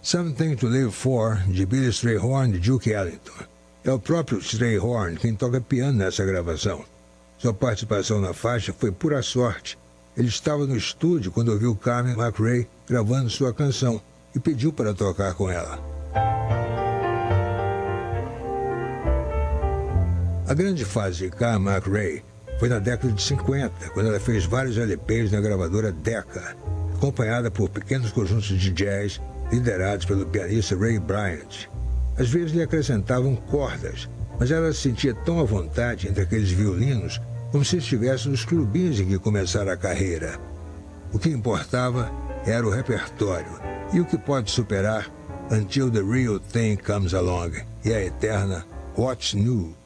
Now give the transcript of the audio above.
Something to Live For, de Billy Strayhorn e Duke Ellington. É o próprio Strayhorn quem toca piano nessa gravação. Sua participação na faixa foi pura sorte. Ele estava no estúdio quando ouviu Carmen McRae gravando sua canção e pediu para tocar com ela. A grande fase de Carmen McRae foi na década de 50, quando ela fez vários LPs na gravadora Decca, acompanhada por pequenos conjuntos de jazz liderados pelo pianista Ray Bryant. Às vezes lhe acrescentavam cordas, mas ela se sentia tão à vontade entre aqueles violinos como se estivesse nos clubinhos em que começara a carreira. O que importava era o repertório, e o que pode superar Until the Real Thing Comes Along e a eterna What's New?